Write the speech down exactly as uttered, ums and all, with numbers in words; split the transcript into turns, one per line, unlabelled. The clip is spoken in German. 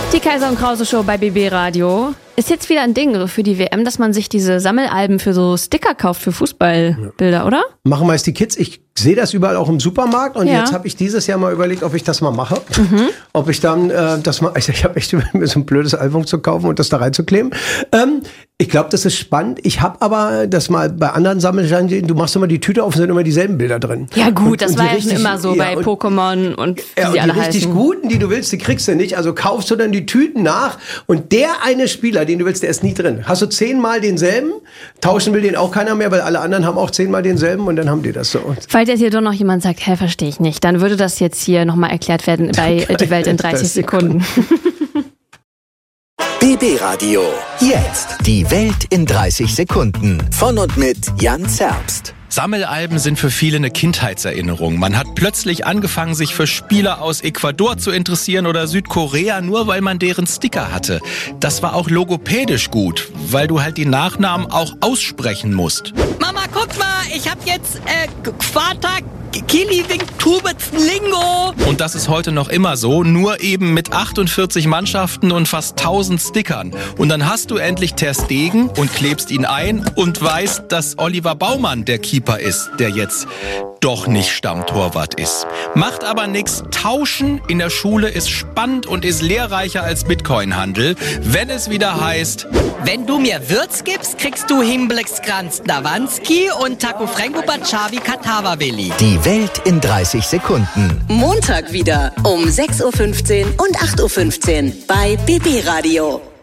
Die Kaiser und Krause Show bei B B Radio. Ist jetzt wieder ein Ding für die W M, dass man sich diese Sammelalben für so Sticker kauft für Fußballbilder, oder?
Machen meist die Kids. Ich sehe das überall auch im Supermarkt und
Ja.
jetzt habe ich dieses Jahr mal überlegt, ob ich das mal mache.
Mhm.
Ob ich dann äh, das mal, also ich habe echt überlegt, mir so ein blödes Album zu kaufen und das da reinzukleben. Ähm, ich glaube, das ist spannend. Ich habe aber das mal bei anderen Sammelstellen, du machst immer die Tüte auf und sind immer dieselben Bilder drin.
Ja gut,
und,
das
und
war
die
ja
richtig,
schon immer so
ja,
bei
und,
Pokémon und wie
Ja, und
sie
die
alle
richtig
heißen.
guten, die du willst, die kriegst du nicht. Also kaufst du dann die Tüten nach und der eine Spieler, den du willst, der ist nie drin. Hast du zehnmal denselben, tauschen will den auch keiner mehr, weil alle anderen haben auch zehnmal denselben und dann haben die das so.
Falls jetzt hier doch noch jemand sagt, hä, verstehe ich nicht, dann würde das jetzt hier nochmal erklärt werden bei Die Welt in dreißig Sekunden.
B B Radio. Jetzt die Welt in dreißig Sekunden. Von und mit Jan Zerbst.
Sammelalben sind für viele eine Kindheitserinnerung. Man hat plötzlich angefangen, sich für Spieler aus Ecuador zu interessieren oder Südkorea, nur weil man deren Sticker hatte. Das war auch logopädisch gut, weil du halt die Nachnamen auch aussprechen musst.
Mama, guck mal, ich hab jetzt äh, Quata Kiliwing Lingo.
Und das ist heute noch immer so, nur eben mit achtundvierzig Mannschaften und fast tausend Stickern. Und dann hast du endlich Ter Stegen und klebst ihn ein und weißt, dass Oliver Baumann der Keeper ist, der jetzt doch nicht Stammtorwart ist. Macht aber nix. Tauschen in der Schule ist spannend und ist lehrreicher als Bitcoin-Handel, wenn es wieder heißt:
Wenn du mir Würz gibst, kriegst du Himblex-Kranz Dawanski und Taco Franco Bachavi Katawaweli.
Die Welt in dreißig Sekunden.
Montag wieder um sechs Uhr fünfzehn und acht Uhr fünfzehn bei B B Radio.